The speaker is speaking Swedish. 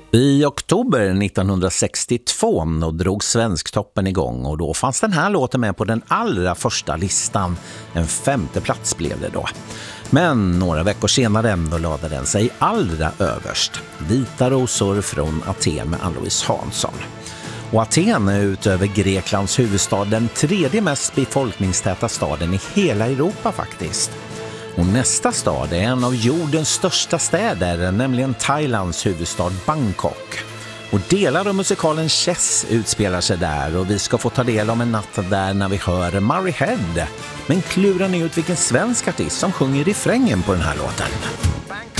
I oktober 1962 då drog Svensktoppen igång och då fanns den här låten med på den allra första listan. En 5:e plats blev det då. Men några veckor senare då lade den sig allra överst. Vita rosor från Aten med Ann-Louise Hansson. Och Aten är utöver Greklands huvudstad den tredje mest befolkningstäta staden i hela Europa faktiskt. Och nästa stad är en av jordens största städer, nämligen Thailands huvudstad Bangkok. Och delar av musikalen Chess utspelar sig där och vi ska få ta del av en natt där när vi hör Murray Head. Men klurar ni ut vilken svensk artist som sjunger refrängen på den här låten?